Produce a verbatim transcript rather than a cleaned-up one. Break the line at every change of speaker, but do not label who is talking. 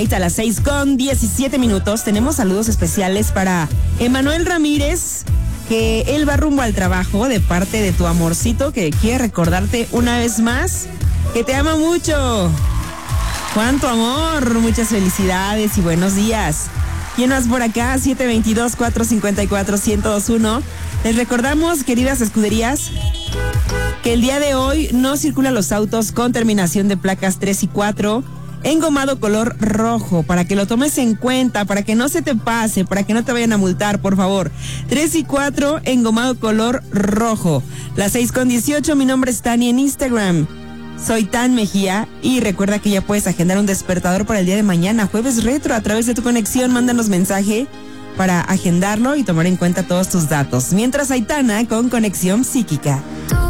A las seis con diecisiete minutos tenemos saludos especiales para Emanuel Ramírez, que él va rumbo al trabajo de parte de tu amorcito, que quiere recordarte una vez más que te ama mucho. ¡Cuánto amor! Muchas felicidades y buenos días. ¿Quién más por acá? siete dos dos, cuatro cinco cuatro, uno cero dos uno. Les recordamos, queridas escuderías, que el día de hoy no circulan los autos con terminación de placas tres y cuatro engomado color rojo, para que lo tomes en cuenta, para que no se te pase, para que no te vayan a multar, por favor. tres y cuatro engomado color rojo. Las seis con dieciocho, mi nombre es Tani en Instagram. Soy Tan Mejía y recuerda que ya puedes agendar un despertador para el día de mañana, jueves retro, a través de tu conexión. Mándanos mensaje para agendarlo y tomar en cuenta todos tus datos. Mientras Aitana con Conexión Psíquica.